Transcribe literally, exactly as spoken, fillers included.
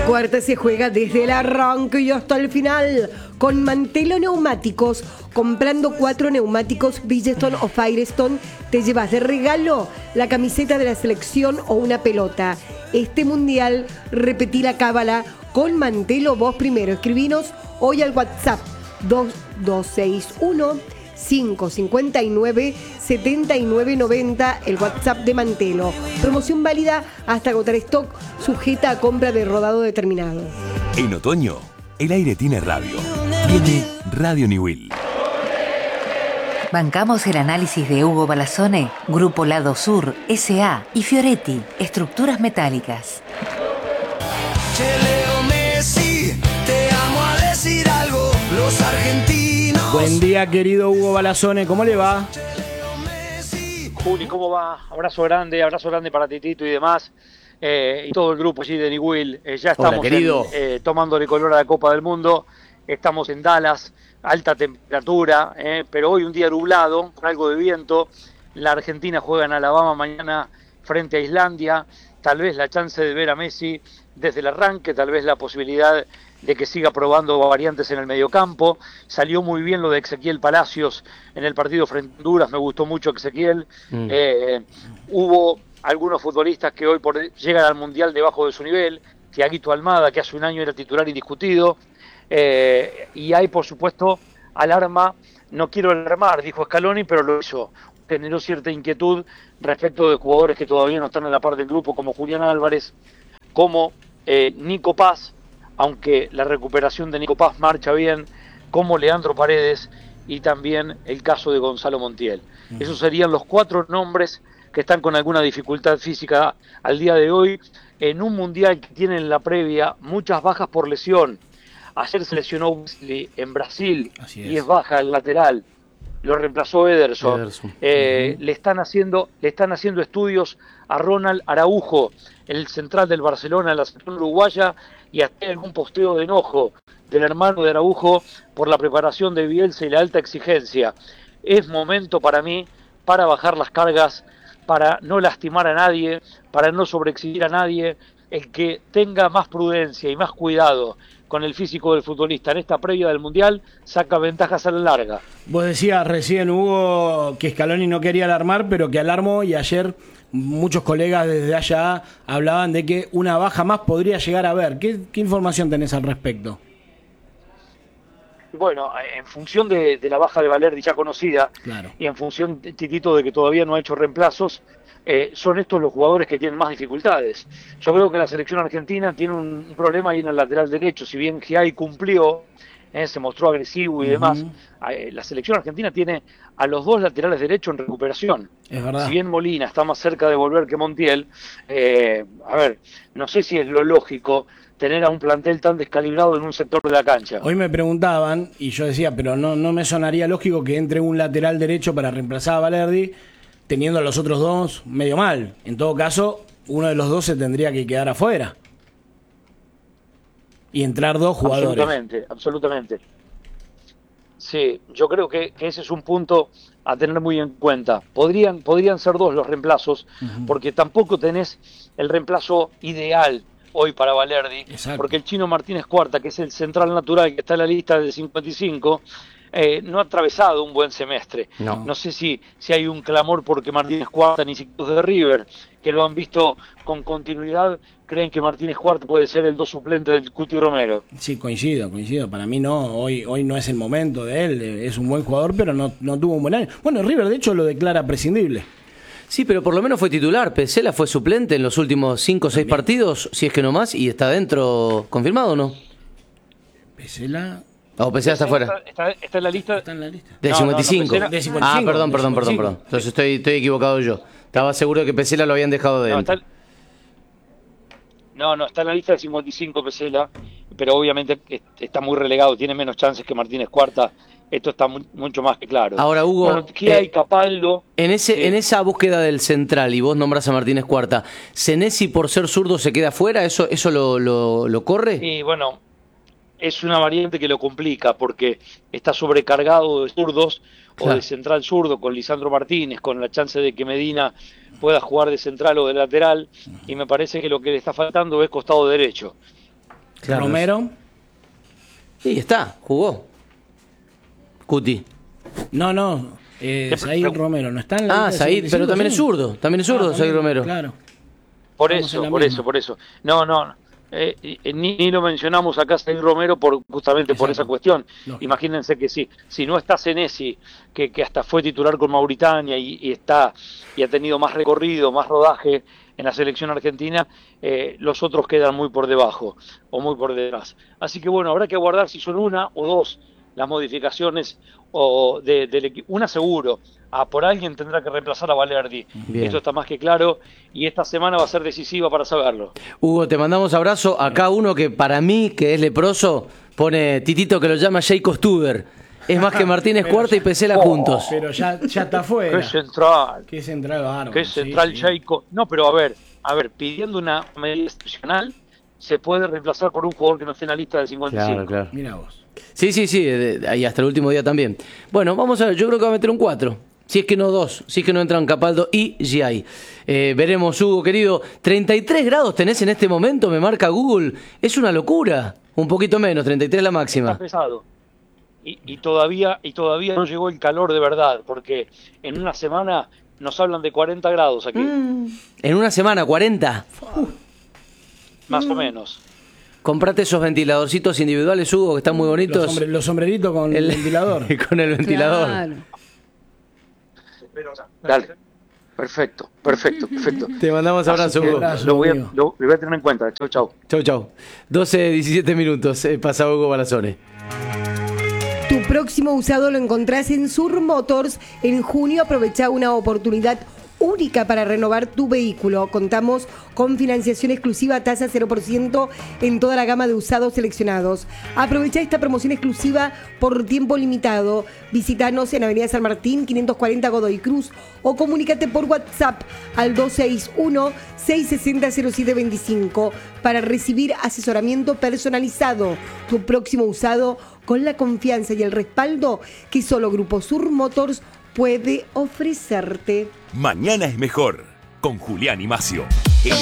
Cuarta se juega desde el arranque y hasta el final con Mantelo Neumáticos. Comprando cuatro neumáticos Bridgestone o Firestone te llevas de regalo la camiseta de la selección o una pelota. Este mundial repetí la cábala con Mantelo vos primero. Escribinos hoy al WhatsApp dos dos seis uno, cinco cinco nueve, siete nueve nueve cero, el WhatsApp de Mantelo. Promoción válida hasta agotar stock, sujeta a compra de rodado determinado. En otoño, el aire tiene radio. Tiene Radio Niwil. Bancamos el análisis de Hugo Balazzone, Grupo Lado Sur, S A y Fioretti, Estructuras Metálicas. Che, Leo Messi, te amo a decir algo, los argentinos. Buen día, querido Hugo Balazzone, ¿cómo le va? Juli, ¿cómo va? Abrazo grande, abrazo grande para Titito y demás. Eh, y todo el grupo allí de Niwil. Eh, ya estamos Hola, querido. En, eh, tomándole color a la Copa del Mundo. Estamos en Dallas, alta temperatura, eh, pero hoy un día nublado, con algo de viento. La Argentina juega en Alabama mañana frente a Islandia. Tal vez la chance de ver a Messi desde el arranque, tal vez la posibilidad de que siga probando variantes en el mediocampo. Salió muy bien lo de Ezequiel Palacios en el partido frente a Honduras, me gustó mucho Ezequiel. Mm. Eh, hubo algunos futbolistas que hoy por, llegan al Mundial debajo de su nivel, Thiaguito Almada, que hace un año era titular indiscutido, eh, y hay por supuesto alarma, no quiero alarmar, dijo Scaloni, pero lo hizo. Generó cierta inquietud respecto de jugadores que todavía no están en la par del grupo, como Julián Álvarez, como eh, Nico Paz, aunque la recuperación de Nico Paz marcha bien, como Leandro Paredes y también el caso de Gonzalo Montiel. Uh-huh. Esos serían los cuatro nombres que están con alguna dificultad física al día de hoy, en un mundial que tiene en la previa muchas bajas por lesión. Ayer se lesionó Wesley en Brasil es. y es baja el lateral. Lo reemplazó Ederson. Ederson. Eh, uh-huh. le están haciendo, le están haciendo estudios a Ronald Araujo, el central del Barcelona, la selección uruguaya, y hasta algún posteo de enojo del hermano de Araujo por la preparación de Bielsa y la alta exigencia. Es momento para mí para bajar las cargas, para no lastimar a nadie, para no sobreexigir a nadie. El que tenga más prudencia y más cuidado con el físico del futbolista en esta previa del Mundial saca ventajas a la larga. Vos decías recién, Hugo, que Scaloni no quería alarmar, pero que alarmó, y ayer muchos colegas desde allá hablaban de que una baja más podría llegar a haber. ¿Qué, qué información tenés al respecto? Bueno, en función de, de la baja de Valerdi ya conocida, claro, y en función, Titito, de que todavía no ha hecho reemplazos, eh, son estos los jugadores que tienen más dificultades. Yo creo que la selección argentina tiene un, un problema ahí en el lateral derecho. Si bien Giai cumplió, eh, se mostró agresivo y uh-huh. demás, eh, la selección argentina tiene a los dos laterales derechos en recuperación. Es verdad. Si bien Molina está más cerca de volver que Montiel, eh, a ver, no sé si es lo lógico tener a un plantel tan descalibrado en un sector de la cancha. Hoy me preguntaban, y yo decía, pero no, no me sonaría lógico que entre un lateral derecho para reemplazar a Valerdi, teniendo a los otros dos medio mal. En todo caso, uno de los dos se tendría que quedar afuera. Y entrar dos jugadores. Absolutamente, absolutamente. Sí, yo creo que, que ese es un punto a tener muy en cuenta. Podrían, podrían ser dos los reemplazos, uh-huh. porque tampoco tenés el reemplazo ideal hoy para Valerdi, exacto, porque el Chino Martínez Cuarta, que es el central natural que está en la lista de cincuenta y cinco, eh, no ha atravesado un buen semestre. No, no sé si, si hay un clamor porque Martínez Cuarta, ni siquiera de River, que lo han visto con continuidad, creen que Martínez Cuarta puede ser el dos suplente del Cuti Romero. Sí, coincido, coincido. Para mí no, hoy hoy no es el momento de él. Es un buen jugador, pero no, no tuvo un buen año. Bueno, River de hecho lo declara prescindible. Sí, pero por lo menos fue titular. Pesela fue suplente en los últimos cinco o seis partidos, si es que no más, y está dentro, ¿confirmado o no? Pesela... Oh, Pesela está afuera. Está, está, está en la lista. Está en la lista. De no, cincuenta y cinco. No, no, de cincuenta y cinco. Ah, perdón, perdón, perdón, perdón. Entonces estoy, estoy equivocado yo. Estaba seguro de que Pesela lo habían dejado de no, dentro. está, no, no, está en la lista de cincuenta y cinco Pesela, pero obviamente está muy relegado, tiene menos chances que Martínez Cuarta. Esto está muy, mucho más que claro. Ahora, Hugo, bueno, ¿qué hay, eh, Capaldo? En ese, eh, en esa búsqueda del central, y vos nombrás a Martínez Cuarta, ¿Senesi por ser zurdo se queda fuera? ¿Eso, eso lo, lo, lo corre? Y bueno, es una variante que lo complica porque está sobrecargado de zurdos, claro, o de central zurdo con Lisandro Martínez, con la chance de que Medina pueda jugar de central o de lateral, y me parece que lo que le está faltando es costado derecho. Claro. Romero. Sí, está, jugó. Cuti. No, no. Eh, Said Romero, no está en la Ah, lista de Said, pero cincuenta y cinco, también es sí. zurdo. También es zurdo, Ah, Said también, Romero. Claro. Por Estamos en eso, la por misma. eso, por eso. No, no. Eh, eh, ni, ni lo mencionamos acá a Said Romero por justamente por Exacto. esa cuestión. Lógico. Imagínense que sí, si no está Senesi, que, que hasta fue titular con Mauritania y, y está y ha tenido más recorrido, más rodaje en la selección argentina, eh, los otros quedan muy por debajo o muy por detrás. Así que bueno, habrá que aguardar si son una o dos las modificaciones o de, del equipo. Una seguro, a por alguien tendrá que reemplazar a Valerdi. Bien. Esto está más que claro y esta semana va a ser decisiva para saberlo. Hugo, te mandamos abrazo. Acá uno que para mí, que es leproso, pone Titito que lo llama Jacob Stuber. Es más que Martínez Pero Cuarta ya- y Pesela Oh, juntos. Pero ya, ya está fuera. Qué central. Qué central bárbaro. que es sí, central sí. Jaico. No, pero a ver, a ver, pidiendo una medida excepcional, se puede reemplazar por un jugador que no esté en la lista del cincuenta y cinco. Claro, claro. Mira vos. Sí, sí, sí, de- de- y hasta el último día también. Bueno, vamos a ver, yo creo que va a meter un cuatro. Si es que no dos, si es que no entran Capaldo y Giai. Eh, veremos, Hugo, querido. treinta y tres grados tenés en este momento, me marca Google. Es una locura. Un poquito menos, treinta y tres la Está máxima. pesado. Y, y todavía y todavía no llegó el calor de verdad, porque en una semana nos hablan de cuarenta grados aquí, En una semana, cuarenta. más o menos. Comprate esos ventiladorcitos individuales, Hugo, que están muy bonitos. Los, sombre- los sombreritos con el ventilador. Con el ventilador. Claro. Dale. Perfecto, perfecto, perfecto. Te mandamos abrazo, Así que Hugo. Abrazo, lo, voy a, amigo. lo, lo voy a tener en cuenta. Chau, chau. Chau, chau. doce, diecisiete minutos. Eh, pasa Hugo Balazone. Tu próximo usado lo encontrás en Sur Motors. En junio aprovecha una oportunidad única para renovar tu vehículo. Contamos con financiación exclusiva, tasa cero por ciento en toda la gama de usados seleccionados. Aprovecha esta promoción exclusiva por tiempo limitado. Visítanos en Avenida San Martín, quinientos cuarenta Godoy Cruz, o comunícate por WhatsApp al dos seis uno, seis seis cero, cero siete dos cinco para recibir asesoramiento personalizado. Tu próximo usado con la confianza y el respaldo que solo Grupo Sur Motors puede ofrecerte. Mañana es mejor con Julián y Macio.